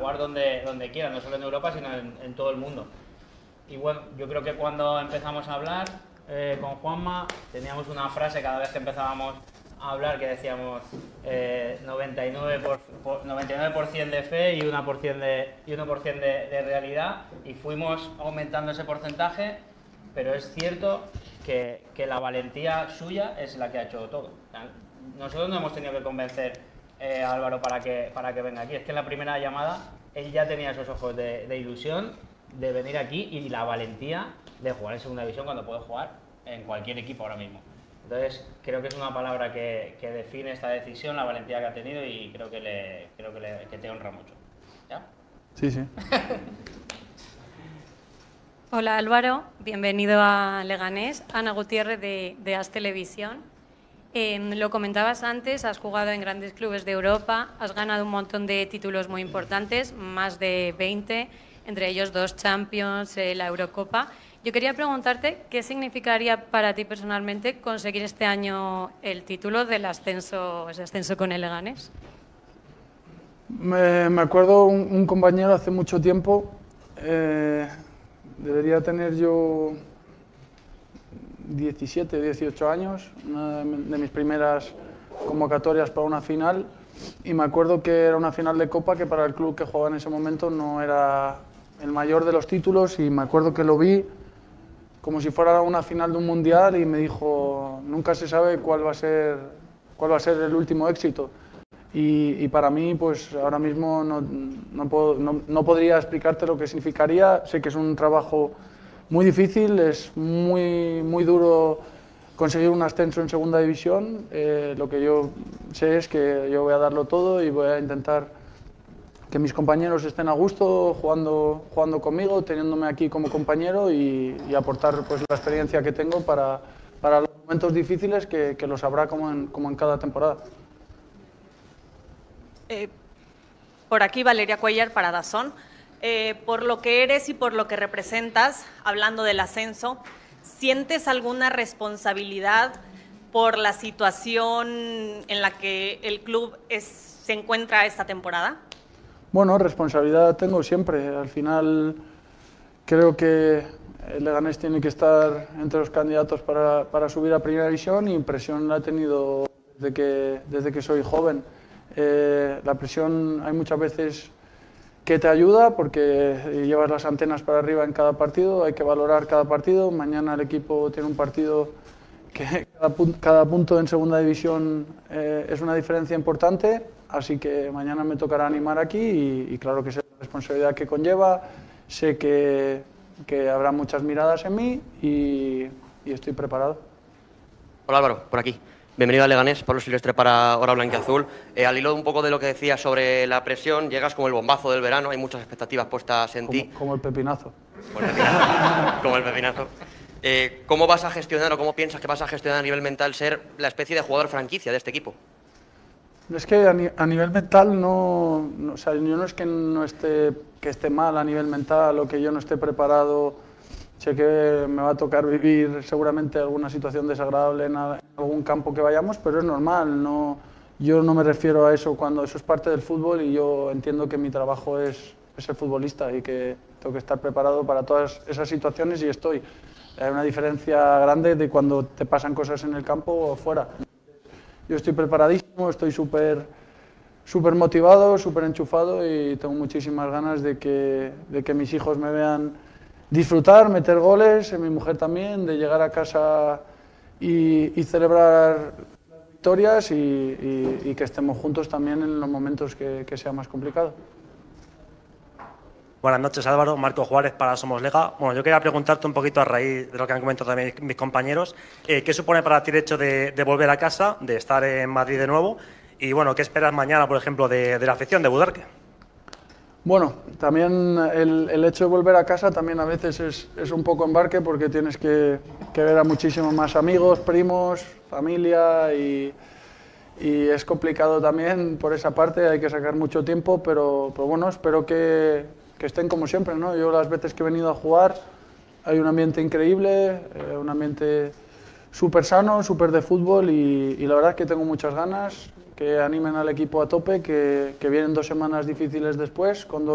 jugar donde quieran, no solo en Europa, sino en todo el mundo. Y bueno, yo creo que cuando empezamos a hablar con Juanma, teníamos una frase cada vez que empezábamos a hablar que decíamos 99% de fe y 1% de realidad, y fuimos aumentando ese porcentaje, pero es cierto que la valentía suya es la que ha hecho todo. Nosotros no hemos tenido que convencer a Álvaro para que venga aquí, es que en la primera llamada él ya tenía esos ojos de ilusión de venir aquí y la valentía de jugar en segunda división cuando puede jugar en cualquier equipo ahora mismo. Entonces creo que es una palabra que define esta decisión, la valentía que ha tenido, y creo que te honra mucho. ¿Ya? Sí, sí. Hola Álvaro, bienvenido a Leganés. Ana Gutiérrez de AS Televisión. Lo comentabas antes, has jugado en grandes clubes de Europa, has ganado un montón de títulos muy importantes, más de 20, entre ellos 2 Champions, la Eurocopa. Yo quería preguntarte qué significaría para ti personalmente conseguir este año el título del ascenso, ese ascenso con el Leganés. Me acuerdo un compañero hace mucho tiempo, debería tener yo 17, 18 años, una de mis primeras convocatorias para una final, y me acuerdo que era una final de Copa que para el club que jugaba en ese momento no era el mayor de los títulos, y me acuerdo que lo vi como si fuera una final de un mundial y me dijo, nunca se sabe cuál va a ser el último éxito. Y para mí, pues ahora mismo no podría explicarte lo que significaría. Sé que es un trabajo muy difícil, es muy duro conseguir un ascenso en segunda división. Lo que yo sé es que yo voy a darlo todo y voy a intentar que mis compañeros estén a gusto jugando conmigo, teniéndome aquí como compañero, y aportar pues la experiencia que tengo para los momentos difíciles que los habrá como en cada temporada. Por aquí Valeria Cuellar para DAZN. Por lo que eres y por lo que representas, hablando del ascenso, ¿sientes alguna responsabilidad por la situación en la que el club se encuentra esta temporada? Bueno, responsabilidad tengo siempre. Al final creo que el Leganés tiene que estar entre los candidatos para subir a Primera División, y presión la he tenido desde que soy joven. La presión hay muchas veces que te ayuda porque llevas las antenas para arriba en cada partido, hay que valorar cada partido. Mañana el equipo tiene un partido que cada punto en segunda división es una diferencia importante, así que mañana me tocará animar aquí y claro que sé la responsabilidad que conlleva, sé que habrá muchas miradas en mí y estoy preparado. Hola Álvaro, por aquí. Bienvenido a Leganés, Pablo Silvestre para Hora Blanquiazul. Al hilo un poco de lo que decías sobre la presión, llegas como el bombazo del verano, hay muchas expectativas puestas en ti. Como el pepinazo. Como el pepinazo. ¿Cómo vas a gestionar o cómo piensas que vas a gestionar a nivel mental ser la especie de jugador franquicia de este equipo? Es que a nivel mental o sea, yo no es que esté mal a nivel mental o que yo no esté preparado. Sé que me va a tocar vivir seguramente alguna situación desagradable en algún campo que vayamos, pero es normal. Yo no me refiero a eso cuando eso es parte del fútbol, y yo entiendo que mi trabajo es ser futbolista y que tengo que estar preparado para todas esas situaciones, y estoy. Hay una diferencia grande de cuando te pasan cosas en el campo o fuera. Yo estoy preparadísimo, estoy súper motivado, súper enchufado, y tengo muchísimas ganas de que mis hijos me vean disfrutar, meter goles, mi mujer también, de llegar a casa y celebrar las victorias y que estemos juntos también en los momentos que sea más complicado. Buenas noches Álvaro, Marco Juárez para Somos Lega. Bueno, yo quería preguntarte un poquito a raíz de lo que han comentado también mis compañeros, ¿qué supone para ti el hecho de volver a casa, de estar en Madrid de nuevo? Y bueno, ¿qué esperas mañana, por ejemplo, de la afición de Budarque? Bueno, también el hecho de volver a casa también a veces es un poco embarque, porque tienes que ver a muchísimos más amigos, primos, familia, y es complicado también por esa parte, hay que sacar mucho tiempo, pero bueno, espero que estén como siempre, ¿no? Yo las veces que he venido a jugar hay un ambiente increíble, un ambiente súper sano, súper de fútbol, y la verdad es que tengo muchas ganas, que animen al equipo a tope, que vienen 2 semanas difíciles después, con